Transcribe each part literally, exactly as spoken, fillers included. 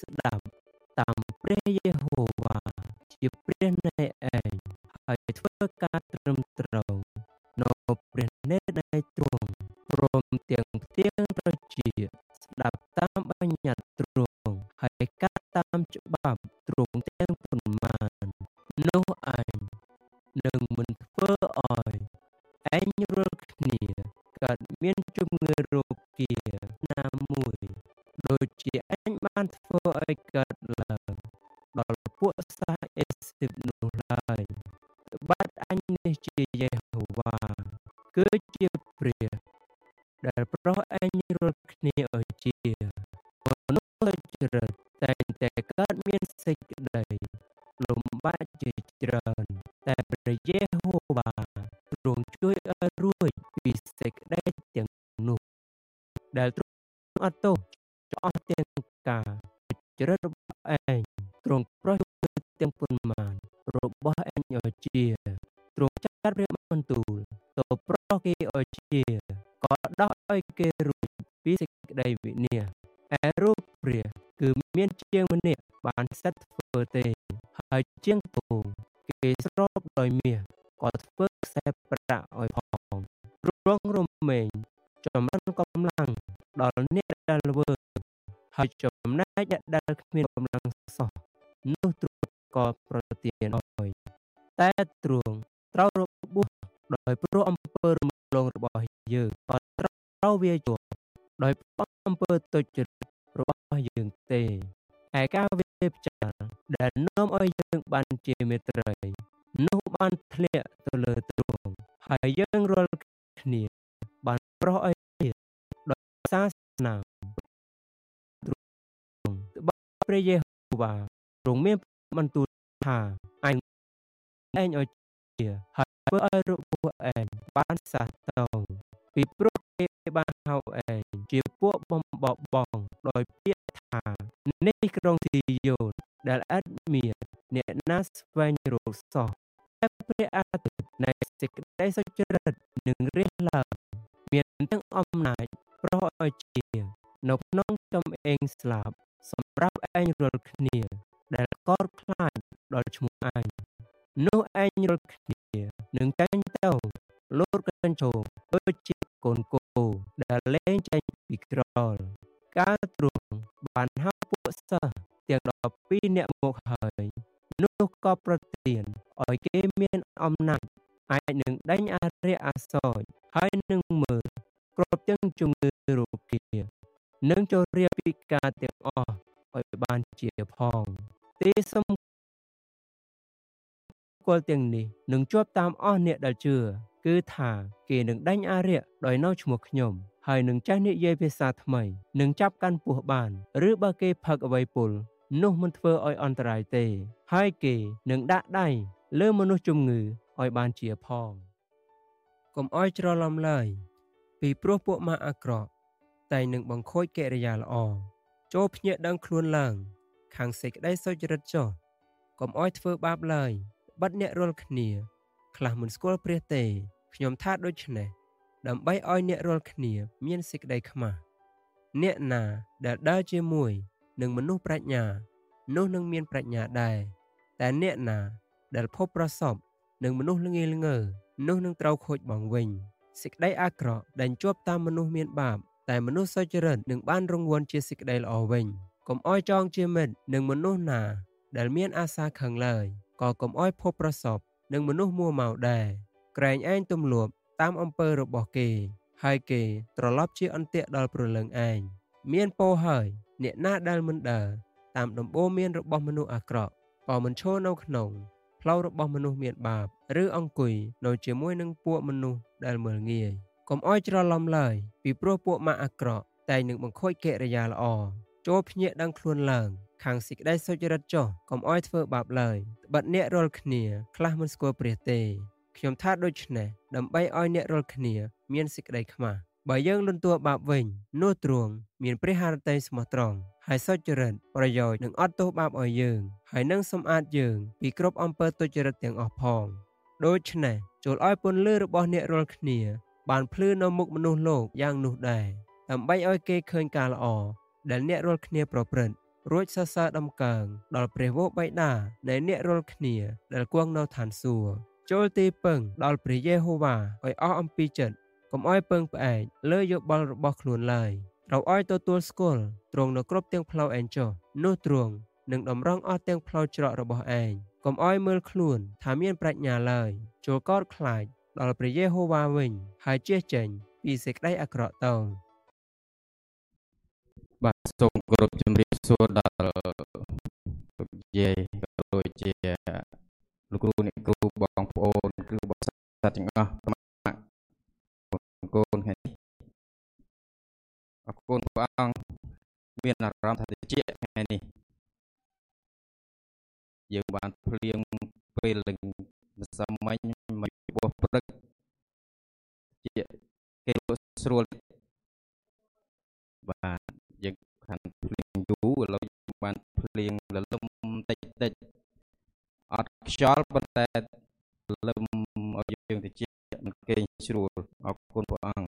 ស្ដាប់តាមព្រះយេហូវ៉ាជាព្រះនៃឯងហើយធ្វើការត្រឹមត្រូវនៅព្រះនៃដៃទ្រង់ព្រមទាំងផ្ទៀងប្រជាស្ដាប់តាមបញ្ញត្តិទ្រង់ហើយកាត់តាមច្បាប់ទ្រង់ទាំងប៉ុន្មាននោះឯងនឹងមិនធ្វើឲ្យឯងរាល់គ្នាកើតមានជំងឺរោគាណាមួយដូចជាឯងបានធ្វើឲ្យកើតឡើងដល់ពួកសាសអេស៊ីបនោះឡើយត្បិតអញនេះជាយេហូវ៉ាគឺជាព្រះដែលប្រោសឯងរាល់គ្នាឲ្យជាមនុស្សទុច្ចរិតតែងតែកើតមានសេចក្តីលំបាកជាច្រើនតែព្រះយេហូវ៉ាទ្រង់ជួយឲ្យរួចពីសេចក្តីទាំងនោះដែលទ្រង់អត់ទោសចោះទាំងការទុច្ចរិតរបស់ឯងទ្រង់ប្រោសទាំងប៉ុន្មានរបស់ឯងឲ្យជាទ្រង់ចាត់ព្រះបន្ទូលទៅប្រោសគេឲ្យជាក៏ដោះឲ្យគេរួចពីសេចក្តីវិនាសឯរូបព្រះគឺមានជាងម្នាក់បានសិតធ្វើទេហើយជាងគោគេស្របដោយមាសក៏ធ្វើខ្សែប្រាក់ឲ្យផងទ្រង់រមែងចម្រើនកម្លាំងដល់អ្នកដែលល្វើហើយចំណែកអ្នកដែលគ្មានកម្លាំងសោះនោះទ្រង់ក៏ប្រទានឲ្យតែទ្រង់ត្រូវរបួសដោយព្រោះអំពើរំលងរបស់យើងក៏ត្រូវវាជាប់ដោយអំពើទុច្ចរិតរបស់យើងទេឯការវាផ្ចាដែលនាំឲ្យយើងបានជាមេត្រីនោះបានធ្លាក់ទៅលើទ្រង់ហើយយើងរាល់គ្នាបានប្រោសឲ្យដោយសារស្នាមទ្រង់ត្បិតព្រះយេហូវ៉ាទ្រង់មានបន្ទូលថាអញឯងឲ្យជាហើយធ្វើឲ្យរបួសឯងបានសះតោងពីព្រោះគេបានហៅឯងជាពួកបំបបបងដោយពាក្យថានេះក្រុងស៊ីយ៉ូនដែលឥតមានអ្នកណាស្វែងរកសោះតែព្រះអាទិត្យនៃសេចក្តីសុចរិតនឹងរះឡើងមានទាំងអំណាចប្រោសឲ្យជានៅក្នុងចំអេងស្លាប់សម្រាប់ឯងរាល់គ្នាដែលកោតខ្លាចដល់ឈ្មោះអញនោះឯងរាល់គ្នានឹងចាញ់ទៅលូតកញ្ជោដូចជាកូនគោដែលលែងចេញពីក្រលកាលទ្រង់បានហៅពួកសិស្សទាំងដប់ពីរនាក់មកហើយនោះក៏ប្រទានឲ្យគេមានអំណាចអាចនឹងដេញអារក្សអាសោចហើយនឹងមើលគ្រប់ទាំងជំងឺរោគានិងចូលរៀបពីការទាំងអស់ឲ្យបានជាផងទេសំគាល់ទាំងនេះនឹងជាប់តាមអស់អ្នកដែលជឿគឺថាគេនឹងដេញអារក្សដោយនៅឈ្មោះខ្ញុំហើយនឹងចេះនិយាយភាសាថ្មីនឹងចាប់កាន់ពស់បានឬបើគេផឹកអ្វីពុលនោះមិនធ្វើឲ្យអន្តរាយទេហើយគេនឹងដាក់ដៃលើមនុស្សជំងឺឲ្យបានជាផងកុំឲ្យច្រឡំឡើយពីព្រោះពួកម៉ាអាក្រក់តែនឹងបង្ខូចកិរិយាល្អចូលភ្ញាក់ដឹងខ្លួនឡើងខាងសេចក្តីសុចរិតចុះកុំឲ្យធ្វើបាបឡើយបិទអ្នករាល់គ្នាខ្លះមិនស្គាល់ព្រះទេខ្ញុំថាដូច្នេះដើម្បីឲ្យអ្នករាល់គ្នាមានសេចក្តីខ្មាស់អ្នកណាដែលដើរជាមួយនឹងមនុស្សប្រាជ្ញានោះនឹងមានប្រាជ្ញាដែរតែអ្នកណាដែលភពប្រសពនឹងមនុស្សល្ងីល្ងើនោះនឹងត្រូវខូចបង់វិញសេចក្តីអាក្រក់ដែលជាប់តាមមនុស្សមានបាបតែមនុស្សសុចរិតនឹងបានរង្វាន់ជាសេចក្តីល្អវិញកុំឲ្យចងជាមិត្តនឹងមនុស្សណាដែលមានអាសាខឹងឡើយក៏កុំឲ្យភពប្រសពនឹងមនុស្សមួម៉ៅដែរក្រែងឯងទំលាប់តាមអំពើរបស់គេហើយគេត្រឡប់ជាអន្ទាក់ដល់ព្រលឹងឯងមានពោហើយអ្នកណាដែលមិនដើរតាមដំបូលមានរបស់មនុស្សអាក្រក់ក៏មិនឈរនៅក្នុងផ្លូវរបស់មនុស្សមានបាបឬអង្គុយនៅជាមួយនឹងពួកមនុស្សដែលមើលងាយកុំឲ្យច្រឡំឡើយពីព្រោះពួកម៉ាក់អាក្រក់តែនឹងបង្ខូចកិរិយាល្អចូលភ្ញាក់ដឹងខ្លួនឡើងខាងសេចក្តីសុចរិតចុះកុំឲ្យធ្វើបាបឡើយត្បិតអ្នករាល់គ្នាខ្លះមិនស្គាល់ព្រះទេខ្ញុំថាដូច្នេះដើម្បីឲ្យអ្នករាល់គ្នាមានសេចក្តីខ្មាស់បើយើងលន់តួបាបវិញនោះទ្រង់មានព្រះハរតីស្មោះត្រង់ហើយសុចរិតប្រយោជន៍នឹងអត់ទោសបាបឲ្យយើងហើយនឹងសម្អាតយើងពីគ្រប់អំពើទុច្ចរិតទាំងអស់ផងដូច្នេះចូលឲ្យពន្លឺរបស់អ្នករាល់គ្នាបានភ្លឺនៅមុខមនុស្សលោកយ៉ាងនោះដែរដើម្បីឲ្យគេឃើញការល្អដែលអ្នករាល់គ្នាប្រព្រឹត្តរួចសរសើរដំកើងដល់ព្រះវរបិតានៃអ្នករាល់គ្នាដែលគង់នៅឋានសួគ៌ចូលទីពឹងដល់ព្រះយេហូវ៉ាឲ្យអស់អំពីចិត្តកុំឲ្យពឹងផ្អែកលើយោបល់របស់ខ្លួនឡើយត្រូវឲ្យទទួលស្គាល់ទ្រង់នៅគ្រប់ទាំងផ្លូវឯងចុះនោះទ្រង់នឹងតម្រង់អស់ទាំងផ្លូវច្រករបស់ឯងកុំឲ្យមើលខ្លួនថាមានប្រាជ្ញាឡើយចូលកោតខ្លាចដល់ព្រះយេហូវ៉ាវិញហើយជៀសចេញពីសេចក្តីអាក្រក់ទៅបាទសូមគោរពជំរាបសួរដល់លោកយាយក៏ដូចជាលោកគ្រូអ្នកគ្រូបងប្អូនគឺបងប្អូនទាំងអស់ប្រមាណកូនថ្ងៃនេះអរគុណព្រះអង្គមានអារម្មណ៍ថាតិចថ្ងៃនេះយើងបានភ្លៀងពេលល្ងាចសាមញ្ញមកបោះព្រឹកជាគេស្រួលបាទយើងខាងភ្លៀងយូរឥឡូវបានភ្លៀងលលឹមតិចតិចអត់ខ្យល់ប៉ុន្តែលឹមឲ្យយើងតិចមិនគេងស្រួលអរគុណព្រះអង្គ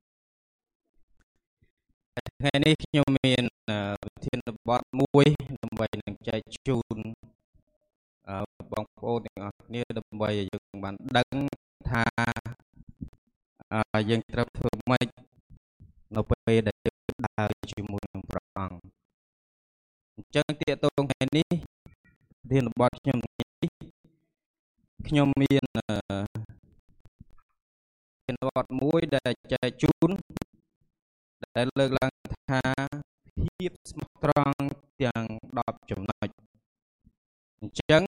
ថ្ងៃនេះខ្ញុំមានវិធានបទមួយដើម្បីនឹងចែកជូនបងប្អូនទាំងអស់គ្នាដើម្បីឲ្យយើងបានដឹងថាយើងត្រូវធ្វើម៉េចនៅពេលដែលយើងដើរជាមួយនឹងព្រះអង្គអញ្ចឹងទាក់ទងថ្ងៃនេះវិធានបទខ្ញុំខ្ញុំមានវិធានបទមួយដែលចែកជូនដែលលើកឡើងថាភាពស្មោះត្រង់ទាំងដប់ចំណុចអញ្ចឹង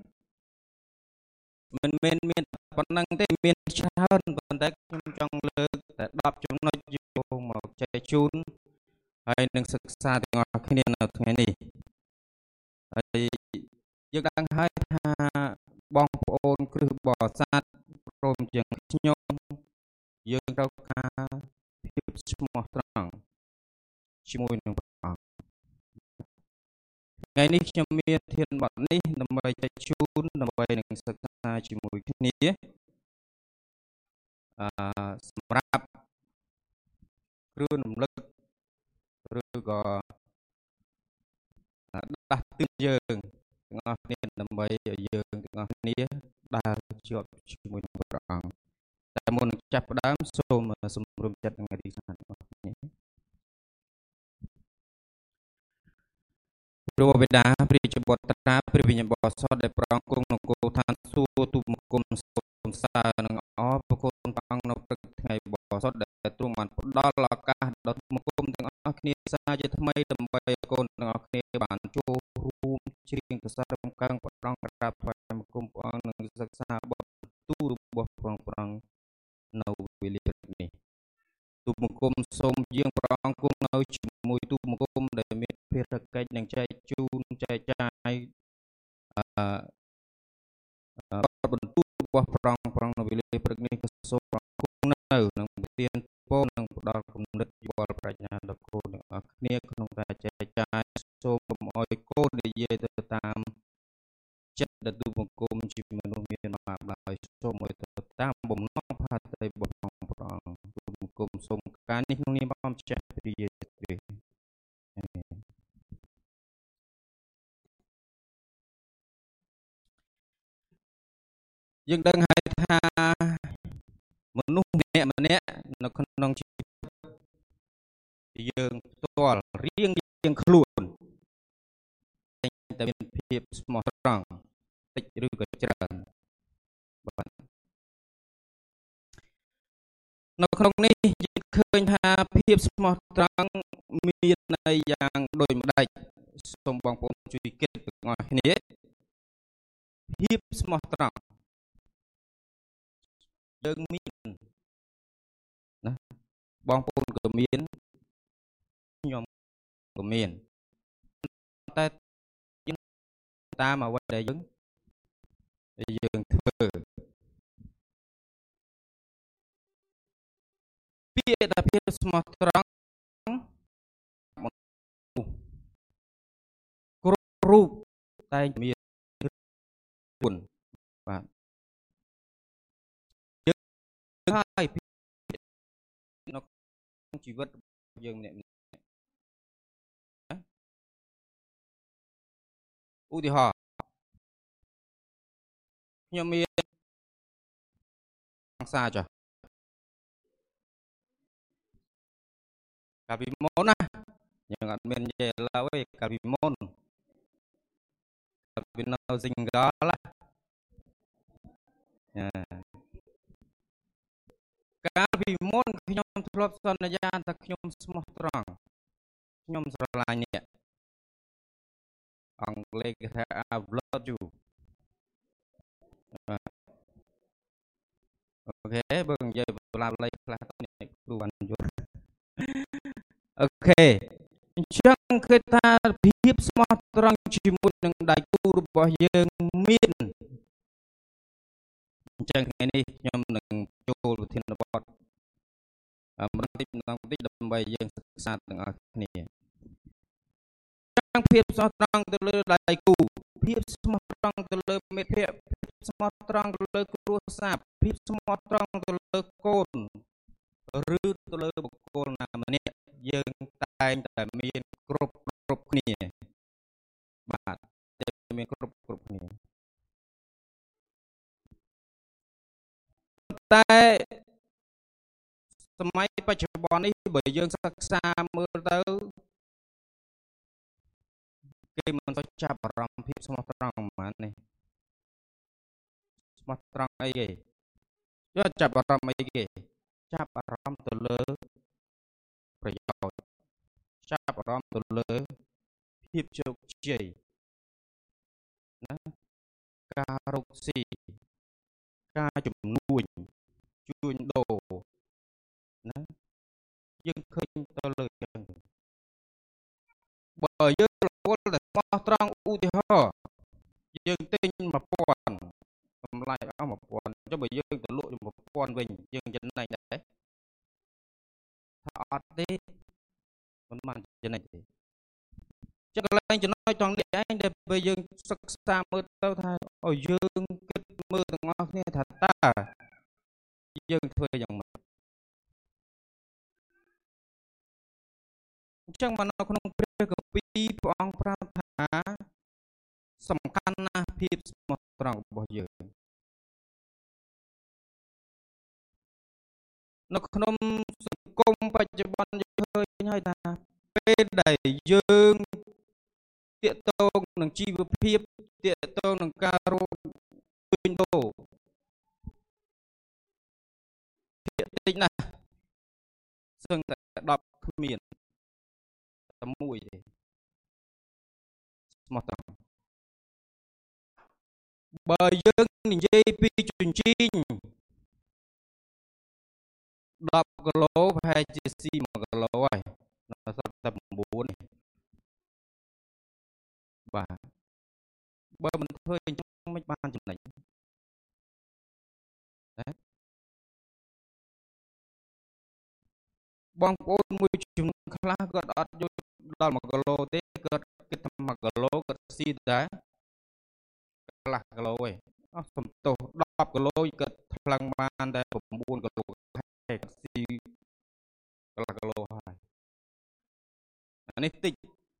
មិនមែនមានប៉ុណ្ណឹងទេមានច្រើនប៉ុន្តែខ្ញុំចង់លើកតែដប់ចំណុចយកមកចែកជូនហើយនឹងសិក្សាទាំងអស់គ្នានៅថ្ងៃនេះហើយយើងដឹងហើយថាបងប្អូនគ្រឹះបរិស័ទព្រមទាំងខ្ញុំយើងត្រូវការភាពស្មោះត្រង់ជាមួយនឹងព្រះអង្គថ្ងៃនេះខ្ញុំមានធានបទនេះដើម្បីចែកជូនដើម្បីនឹងសិក្សាជាមួយគ្នាអឺសម្រាប់គ្រឿងរំលឹកឬក៏ដាស់តឿនយើងទាំងអស់គ្នាដើម្បីឲ្យយើងទាំងអស់គ្នាដើរជាប់ជាមួយនឹងព្រះអង្គតែមុននឹងចាប់ផ្ដើមសូមសម្រុំចិត្តនឹងអធិស្ឋានទាំងអស់គ្នាព្រះបិតាព្រះជាបុត្រាព្រះវិញ្ញាណបរិសុទ្ធដែលប្រងគង់ក្នុងគោឋានសួគ៌ទូបង្គំសូមសើនឹងអរព្រគុណព្រះអង្គនៅព្រឹកថ្ងៃបរិសុទ្ធដែលទ្រង់បានផ្ដល់ឱកាសដល់ទូបង្គំទាំងអស់គ្នាសាជាថ្មីដើម្បីឲ្យកូនទាំងអស់គ្នាបានចូលរួមច្រៀងសរសើរដំកើងព្រះអង្គក្រាបថ្វាយបង្គំព្រះអង្គនិងសិក្សាបទទូលរបស់ព្រះអង្គនៅវេលាព្រឹកនេះទូបង្គំសូមយាងព្រះអង្គគង់នៅជាមួយទូបង្គំដែលមានភារកិច្ចនឹងចែកជូនចែកចាយអឺបន្ទូលរបស់ព្រះអង្គព្រះអង្គនៅវេលាព្រឹកនេះក៏សូមព្រះអង្គគង់នៅនឹងប្រទានពរនិងផ្ដល់គំនិតយោបល់ប្រាជ្ញាដល់កូនទាំងអស់គ្នាក្នុងការចែកចាយសូមកុំឲ្យកូននិយាយទៅតាមចិត្តដែលទូបង្គំជាមនុស្សមានបាបឡើយសូមឲ្យទៅតាមបំណងផាតីរបស់ព្រះអង្គទូបង្គំសូមការនេះក្នុងនាមព្រះម្ចាស់ព្រះយេស៊ូវគ្រីស្ទអាមែនយើងដឹងហើយថាមនុស្សម្នាក់ម្នាក់នៅក្នុងជីវិតយើងផ្ទាល់រៀងរៀងខ្លួនតែមានភាពស្មោះត្រង់តិចឬក៏ច្រើនបាទនៅក្នុងនេះយើងឃើញថាភាពស្មោះត្រង់មានន័យយ៉ាងដូចម្ដេចសូមបងប្អូនជួយគិតទាំងអស់គ្នាភាពស្មោះត្រង់យើងមានណាបងប្អូនក៏មានខ្ញុំក៏មានតែតាមអ្វីដែលយើងយើងធ្វើពាក្យថាភាពស្មោះត្រង់គ្រប់រូបតែមានគុណបាទយើងហើយនៅក្នុងជីវិតរបស់យើងម្នាក់ឧទាហរណ៍ខ្ញុំមានអង្សាចុះកាលពីមុនណាយើងអត់មាននិយាយឥឡូវទេកាលពីមុនកាលពីនៅ single ណាកាលពីមុនខ្ញុំធ្លាប់សន្យាថាខ្ញុំស្មោះត្រង់ខ្ញុំស្រឡាញ់អ្នកអង់គ្លេសគេថា I've loved you អូខេបើនិយាយបលាបលៃខ្លះទៅអ្នកគ្រូបានយល់អូខេអញ្ចឹងគឺថាភាពស្មោះត្រង់ជាមួយនឹងដៃគូរបស់យើងមានអញ្ចឹងថ្ងៃនេះខ្ញុំនឹងចូលប្រធានបទបន្តិចម្ដងបន្តិចដើម្បីយើងសិក្សាទាំងអស់គ្នាអញ្ចឹងភាពស្មោះត្រង់ទៅលើដៃគូភាពស្មោះត្រង់ទៅលើមិត្តភក្តិភាពស្មោះត្រង់ទៅលើគ្រួសារភាពស្មោះត្រង់ទៅលើកូនឬទៅលើបុគ្គលណាម្នាក់យើងតែងតែមានគ្រប់គ្រប់គ្នាបាទតែមានគ្រប់គ្រប់គ្នាតែសម័យបច្ចុប្បន្ននេះបើយើងសិក្សាមើលទៅគេមិនទៅចាប់អារម្មណ៍ភាពស្មោះត្រង់ហ្មងនេះស្មោះត្រង់អីគេយកចាប់អារម្មណ៍អីគេចាប់អារម្មណ៍ទៅលើប្រយោជន៍ចាប់អារម្មណ៍ទៅលើភាពជោគជ័យណាការរកស៊ីការជំនួញជួញដូរណាយើងឃើញទៅលើចឹងបើយើងរវល់តែស្មោះត្រង់ឧទាហរណ៍យើងទិញមួយពាន់តម្លៃអស់មួយពាន់ចុះបើយើងទៅលក់មួយពាន់វិញយើងចំណេញដែរថាអត់ទេមិនបានចំណេញទេចឹងកន្លែងចំណុចត្រង់នេះឯងដែលពេលយើងសិក្សាមើលទៅថាឲ្យយើងគិតមើលទាំងអស់គ្នាថាតើយើងធ្វើយ៉ាងម៉េចអញ្ចឹងមកនៅក្នុងព្រះគម្ពីរព្រះអង្គប្រាប់ថាសំខាន់ណាស់ភាពស្មោះត្រង់របស់យើងនៅក្នុងសង្គមបច្ចុប្បន្នយើងឃើញហើយថាពេលដែលយើងតាកតងនឹងជីវភាពតាកតងនឹងការរកឃើញដូរភាគតិចណាស់សឹងតែដប់គ្មានតែមួយទេស្មោះត្រង់បើយើងនិយាយពីជញ្ជីងដប់គីឡូប្រហែលជាស៊ីមួយគីឡូហើយនៅសល់តែ9នេះបាទបើមិនធ្វើអញ្ចឹងមិនបានចំណេញណាបងប្អូនមួយចំនួនខ្លះគាត់អត់យកដល់មួយគីឡូទេគាត់គិតថាមួយគីឡូគាត់ស៊ីតែកន្លះគីឡូឯងអស់សំទោសដប់គីឡូគាត់ថ្លឹងបានតែ9គីឡូហើយគាត់ស៊ីកន្លះគីឡូហើយអានេះតិច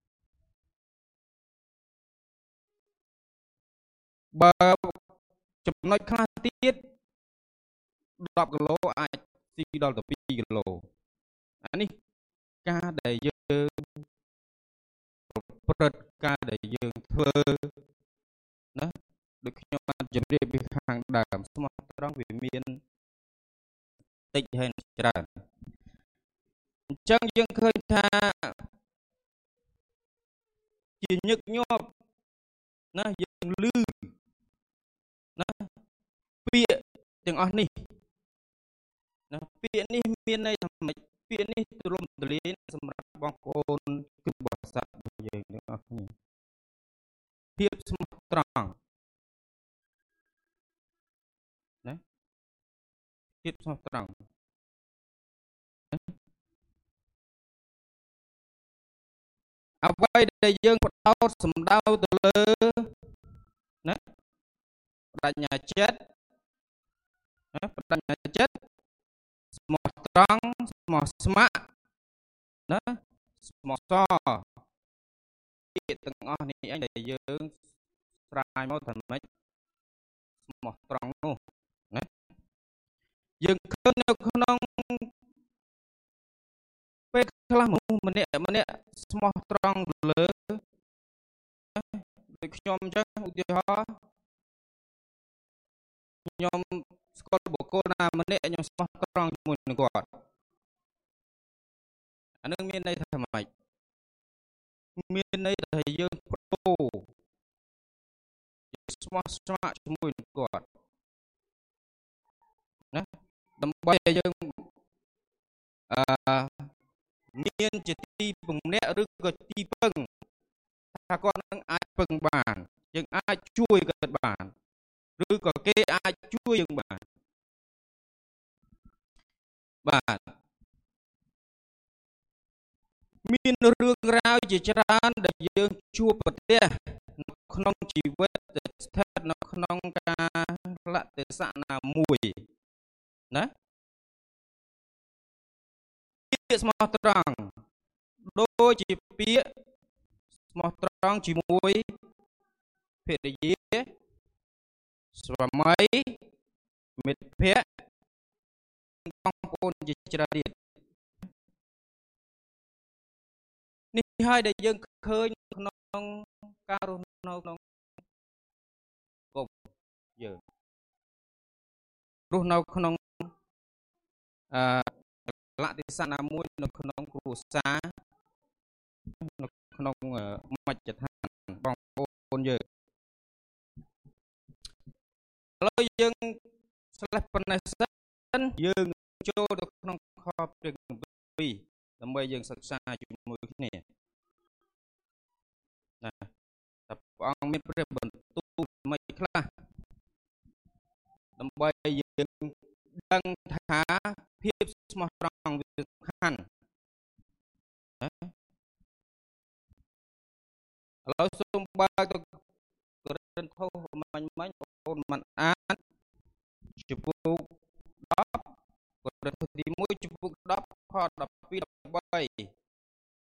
បើចំណុចខ្លះទៀតដប់គីឡូអាចស៊ីដល់ទៅ2គីឡូអានេះការដែលយើងប្រព្រឹត្តការដែលយើងធ្វើណាដូចខ្ញុំបានជម្រាបពីខាងដើមស្មោះត្រង់វាមានតិចហើយច្រើនអញ្ចឹងយើងឃើញថាជាញឹកញាប់ណាយើងលឺណាពាក្យទាំងអស់នេះណាពាក្យនេះមានន័យថាម៉េចពាក្យនេះទូលំទូលាយសម្រាប់បងប្អូនគឺបរិស័ទរបស់យើងទាំងអស់គ្នាភាពស្មោះត្រង់ណាភាពស្មោះត្រង់អ្វីដែលយើងបដោតសំដៅទៅលើណាបញ្ញាចិត្តណាបញ្ញាចិត្តស្មោះត្រង់ស្មោះស្ម័គ្រណាស្មោះសរពាក្យទាំងអស់នេះឯងដែលយើងស្រាយមកថាម៉េចស្មោះត្រង់នោះណាយើងឃើញនៅក្នុងពេលខ្លះមនុស្សម្នាក់ម្នាក់ស្មោះត្រង់លើដូចខ្ញុំអញ្ចឹងឧទាហរណ៍ខ្ញុំស្គាល់បុគ្គលណាម្នាក់ខ្ញុំស្មោះត្រង់ជាមួយនឹងគាត់អានឹងមានន័យថាម៉េចមានន័យថាយើងប្រូយើងស្មោះស្ម័គ្រជាមួយនឹងគាត់ណាដើម្បីឲ្យយើងអឺមានជាទីពឹងម្នាក់ឬក៏ទីពឹងថាគាត់នឹងអាចពឹងបានយើងអាចជួយគាត់បានឬក៏គេអាចជួយយើងបានបាទមានរឿងរ៉ាវជាច្រើនដែលយើងជួបប្រទះនៅក្នុងជីវិតដែលស្ថិតនៅក្នុងការលក្ខទេសៈណាមួយណាពាក្យស្មោះត្រង់ដូចជាពាក្យស្មោះត្រង់ជាមួយភរិយាស្វាមីមិត្តភក្តិបងប្អូនជាច្រើនទៀតនេះហើយដែលយើងឃើញក្នុងការរស់នៅក្នុងកុំយើងរស់នៅក្នុងអឺលក្ខទេសៈណាមួយនៅក្នុងគ្រួសារនៅក្នុងមជ្ឈដ្ឋានបងប្អូនយើងឥឡូវយើងស្លេះប៉ុណ្ណេះសិនយើងចូលទៅក្នុងខព្រះគម្ពីរដើម្បីយើងសិក្សាជាមួយគ្នាណាតែព្រះអង្គមានព្រះបន្ទូលមិនខ្លះដើម្បីយើងដឹងថាភាពស្មោះត្រង់វាសំខាន់ណាឥឡូវសូមបើកទៅកូរិនថូសមាញ់មាញ់បងប្អូនមិនអានជំពូកដប់កូរិនថូសទីមួយជំពូកដប់ខដប់ពីរ ដប់បី